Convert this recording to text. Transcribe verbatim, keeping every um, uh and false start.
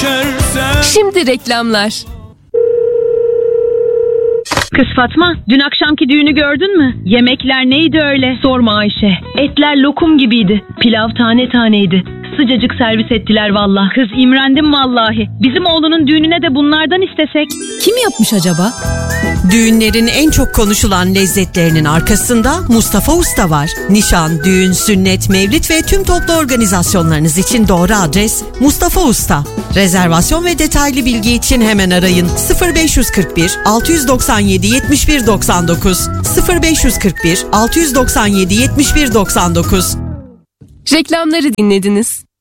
düşersem. Şimdi reklamlar. Kız Fatma, dün akşamki düğünü gördün mü? Yemekler neydi öyle? Sorma Ayşe. Etler lokum gibiydi. Pilav tane taneydi. Sıcacık servis ettiler valla. Kız imrendim vallahi. Bizim oğlunun düğününe de bunlardan istesek. Kim yapmış acaba? Düğünlerin en çok konuşulan lezzetlerinin arkasında Mustafa Usta var. Nişan, düğün, sünnet, mevlit ve tüm toplu organizasyonlarınız için doğru adres Mustafa Usta. Rezervasyon ve detaylı bilgi için hemen arayın sıfır beş kırk bir altı doksan yedi yetmiş bir doksan dokuz sıfır beş kırk bir altı doksan yedi yetmiş bir doksan dokuz. Reklamları dinlediniz.